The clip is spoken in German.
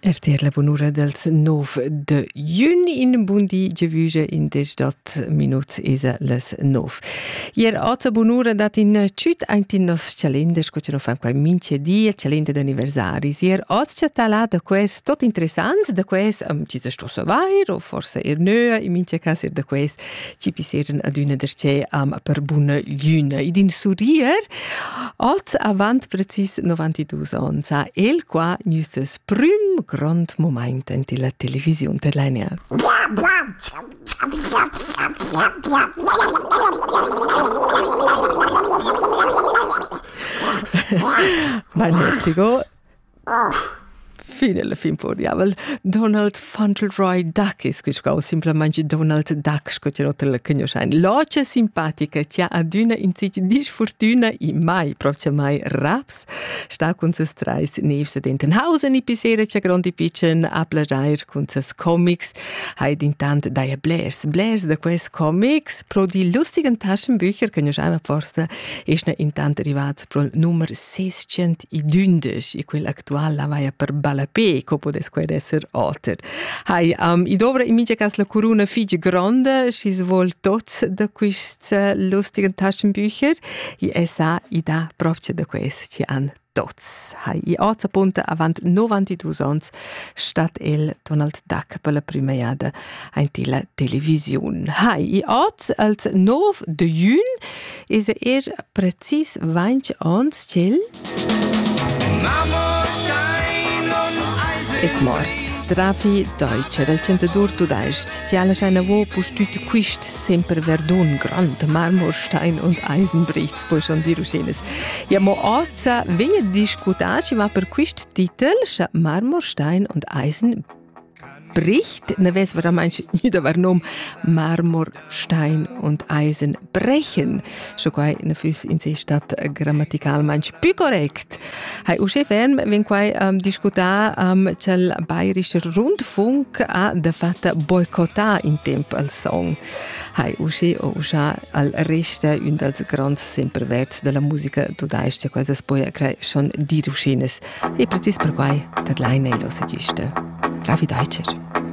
RTR la bonura dels 9 de juni in bundi giavüge in 18 minuts esa les 9. Ier oza bonura dat in ciut aint in nos calender, sco ce no fan quai mince di il calender d'anniversaris. Ier oza tala da quest tot interessants, da quest ci se sto savair o forse nöa, in mince cas da quest ci piseren ad una derce per buna luna. Id in surier oza avant precis 92 ans a el qua nüses prüm grand moment in la televisione Tedlania. Mein Herzigo. Fine la film podiavel Donald Fauntleroy Duck is quisco simplemente Donald Duck sco ce no te la cognoscein loce simpatica tia aduna in sich disfortuna i mai proprio mai raps sta con ses trais nevs dentenhausen i pisere cia grandi pitchen a plagiar con ses comics heid intant daia Blairs da quest comics pro di lustigen taschenbücher cognosceva forse isna intant arrivats pro nummer 600 i dündes i quel actual la vaia per Balapé, co podes quae esser alter. Hai, I dovra in mince cas la corona fige grande, schis vol tots da quist lustigen taschenbücher, i esa i da proprio da quest ci an tots. Hai, i oza punta avant 92 ans stat el Donald Duck per la prima jada aint la television. Hai, i oz als 9 de jun is precis 20 ans cel es mort. Trafi Deutscher, el centadur tudaist, stiala scheina wo pustüt quist semper verdun, grand Marmorstein und Eisenbrichts, poi schon di ruschenes. Ja, mo oza vegna discutaci va per quist titel, scha Marmorstein und Eisenbricht, ne ves vera manch nüda var nom Marmor, Stein und Eisen brechen. Scho quai ne füs in se stat grammatikal manch più korrekt. Hai usche ferm wenn quai discuta cel bayerischer Rundfunk a de fatta boycotta in temp al song. Hai usche o uscha al resta und als grands semperverts de la musica tudaistia quasi spoia crei schon di ruschenes. E precis per quai dat leine lo sagista. Trafi Deutscher.